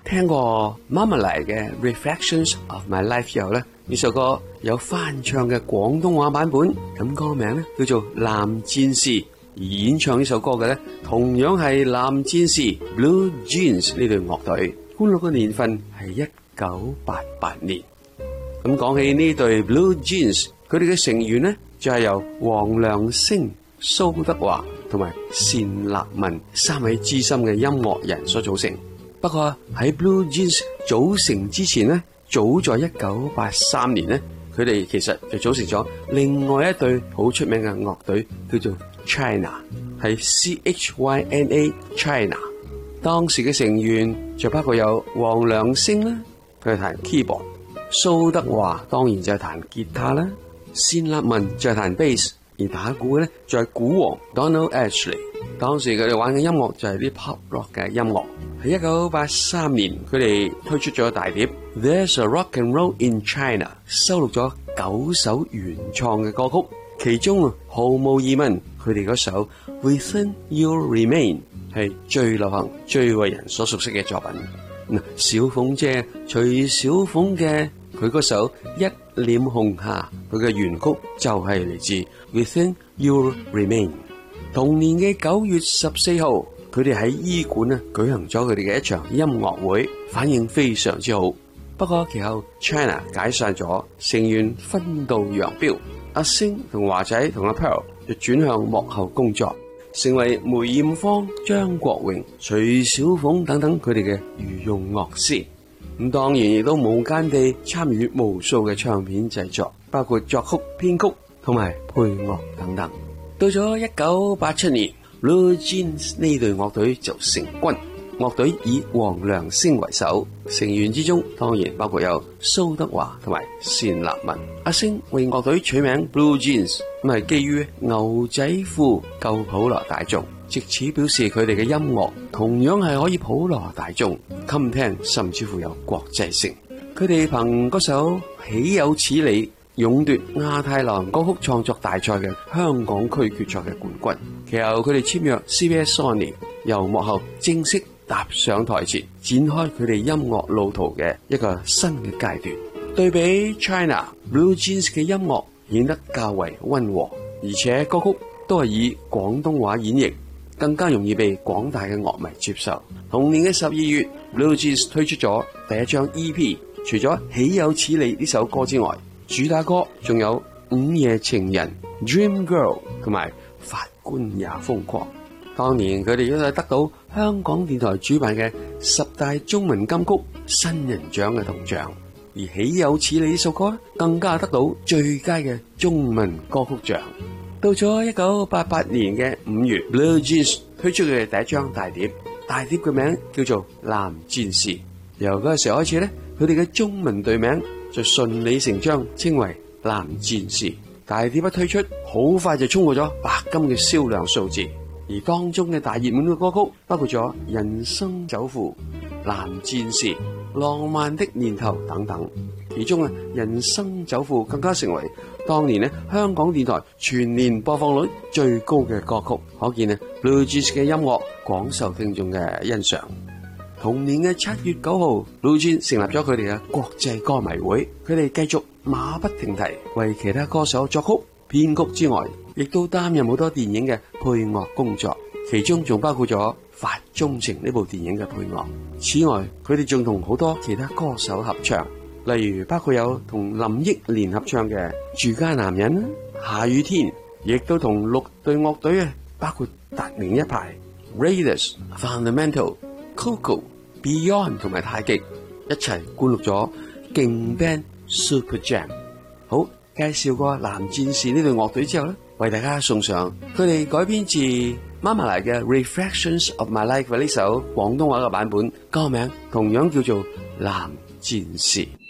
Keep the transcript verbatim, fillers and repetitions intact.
聽過 Marmalade 嘅 Reflections of My Life 之後咧，呢首歌有翻唱嘅廣東話版本，咁歌名咧叫做《藍戰士》，而演唱呢首歌嘅咧同樣係藍戰士 Blue Jeans 呢隊樂隊，歡樂嘅年份係一九八八年。咁講起呢隊 Blue Jeans， 佢哋嘅成員咧就係由黃良星、蘇德華同埋單立文三位資深嘅音樂人所組成。不過喺 Blue Jeans 組成之前呢，早在一九八三年呢，佢哋其實就組成咗另外一隊好出名嘅樂隊，叫做 China， 係 C H Y N A China。當時嘅成員就包括有黃良星啦，佢係彈 keyboard； 蘇德華當然就係彈吉他啦；單立文就係彈 bass， 而打鼓嘅咧就係鼓王 Donald Ashley。當時佢哋玩嘅音樂就係啲 pop rock 嘅音樂。喺一九八三年，佢哋推出咗大碟 There's a Rock and Roll in China， 收錄咗九首原創嘅歌曲，其中啊毫無疑問，佢哋嗰首 Within You'll Remain 係最流行、最為人所熟悉嘅作品。小鳳姐徐小鳳嘅佢嗰首一臉紅霞，佢嘅原曲就係嚟自 Within You'll Remain。同年嘅九月十四號，佢哋喺醫館啊舉行咗佢哋嘅一場音樂會，反應非常之好。不過其後 China 解散咗，成員分道揚鑣，阿星同華仔同阿 Pearl 就轉向幕後工作，成為梅艷芳、張國榮、徐小鳳等等佢哋嘅御用樂師。咁當然亦都無間地參與無數嘅唱片製作，包括作曲、編曲同埋配樂等等。到咗一九八七年 Blue Jeans 呢隊樂隊就成軍，樂隊以黃良星為首，成員之中當然包括有蘇德華同埋單立文。阿星為樂隊取名 Blue Jeans， 咁係基於牛仔褲夠普羅大眾，藉此表示佢哋嘅音樂同樣係可以普羅大眾襟聽，甚至乎有國際性。佢哋憑嗰首豈有此理勇奪亞太流行歌曲創作大賽嘅香港區決賽嘅冠軍。其後佢哋簽約 C B S Sony， 由幕後正式踏上台前，展開佢哋音樂路途嘅一個新嘅階段。對比 China Blue Jeans 嘅音樂顯得較為溫和，而且歌曲都係以廣東話演繹，更加容易被廣大嘅樂迷接受。同年嘅十二月 Blue Jeans 推出咗第一張 E P， 除咗豈有此理呢首歌之外，主打歌仲有午夜情人、Dream Girl 同埋法官也瘋狂。當年佢哋亦都係得到香港電台主辦嘅十大中文金曲新人獎嘅銅獎，而豈有此理呢首歌更加得到最佳嘅中文歌曲獎。到咗一九八八年嘅五月 Blue Jeans 推出佢哋第一張大碟，大碟嘅名叫做藍戰士。由嗰個時候開始咧，佢哋嘅中文隊名就順理成章稱為藍戰士。大碟一推出，好快就衝過咗白金嘅銷量數字，而當中嘅大熱門嘅歌曲包括咗《人生走庫》、《藍戰士》、《浪漫的年頭》等等。其中啊，《人生走庫》更加成為當年咧香港電台全年播放率最高嘅歌曲，可見啊 Blue Jeans 嘅音樂廣受聽眾嘅欣賞。同年嘅七月九號 Blue Jeans 成立咗佢哋嘅國際歌迷會，佢哋繼續馬不停蹄為其他歌手作曲編曲之外，亦都擔任好多電影嘅配樂工作，其中仲包括咗《法中情》呢部電影嘅配樂。此外，佢哋仲同好多其他歌手合唱，例如包括有同林憶蓮合唱嘅《住家男人》、下雨天，亦都同六隊樂隊啊，包括達明一派、Raiders、Fundamental、Coco、Beyond 同埋太極一齊灌錄咗勁 band Super Jam。好，介紹過藍戰士呢隊樂隊之後咧，為大家送上佢哋改編自 Marmalade 嘅 Reflections of My Life 呢首廣東話嘅版本，歌名同樣叫做藍戰士。